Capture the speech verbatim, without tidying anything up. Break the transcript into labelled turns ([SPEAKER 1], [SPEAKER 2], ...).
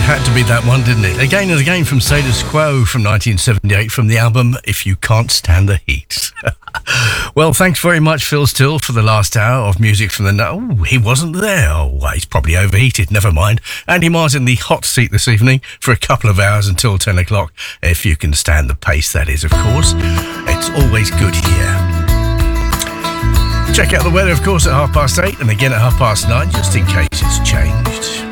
[SPEAKER 1] Had to be that one, didn't it? Again and again from Status Quo from nineteen seventy-eight from the album If You Can't Stand the Heat. Well, thanks very much, Phil Still, for the last hour of music from the... Oh, he wasn't there. Oh, well, he's probably overheated. Never mind. Andy Marr's in the hot seat this evening for a couple of hours until ten o'clock. If you can stand the pace, that is, of course. It's always good here. Check out the weather, of course, at half past eight and again at half past nine, just in case it's changed.